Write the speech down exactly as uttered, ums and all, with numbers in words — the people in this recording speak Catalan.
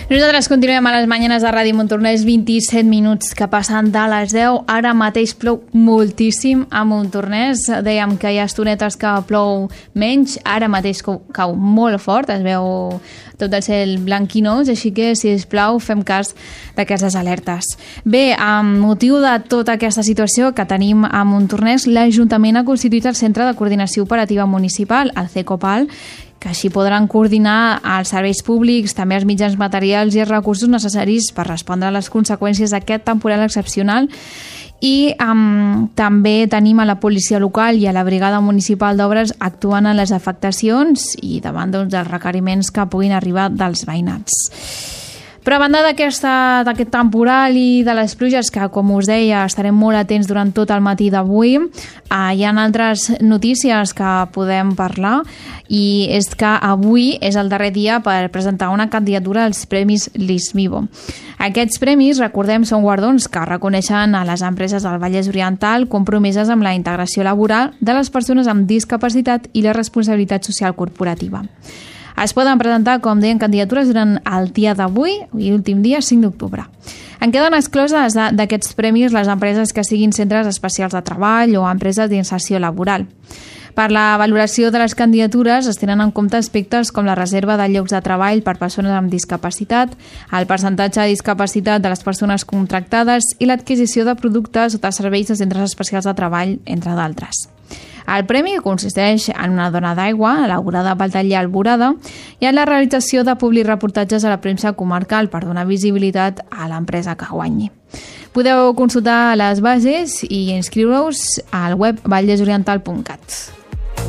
Nosaltres continuem a les mañanes de Ràdio Montornès, vint-i-set minuts que passen de les deu. Ara mateix plou moltíssim a Montornès. Dèiem que hi ha estonetes que plou menys, ara mateix cau, cau molt fort, es veu tot el cel blanquinós, així que, si us plau, fem cas d'aquestes alertes. Bé, amb motiu de tota aquesta situació que tenim a Montornès, l'Ajuntament ha constituït el Centre de Coordinació Operativa Municipal, el CECOPAL, que així podran coordinar els serveis públics, també els mitjans materials i els recursos necessaris per respondre a les conseqüències d'aquest temporal excepcional. I um, també tenim a la policia local i a la brigada municipal d'obres actuant en les afectacions i davant doncs, dels requeriments que puguin arribar dels veïnats. Però a banda d'aquest temporal i de les pluges, que com us deia estarem molt atents durant tot el matí d'avui, eh, hi ha altres notícies que podem parlar, i és que avui és el darrer dia per presentar una candidatura als Premis Lismivo. Aquests premis, recordem, són guardons que reconeixen a les empreses del Vallès Oriental compromeses amb la integració laboral de les persones amb discapacitat i la responsabilitat social corporativa. Es poden presentar, com deien, candidatures durant el dia d'avui i l'últim dia, cinc d'octubre. En queden excloses d'aquests premis les empreses que siguin centres especials de treball o empreses d'inserció laboral. Per la valoració de les candidatures es tenen en compte aspectes com la reserva de llocs de treball per persones amb discapacitat, el percentatge de discapacitat de les persones contractades i l'adquisició de productes o de serveis de centres especials de treball, entre d'altres. El premi consisteix en una dona d'aigua elaborada pel taller Alborada i en la realització de publireportatges a la premsa comarcal per donar visibilitat a l'empresa que guanyi. Podeu consultar les bases i inscriure-us al web vallesoriental punt cat.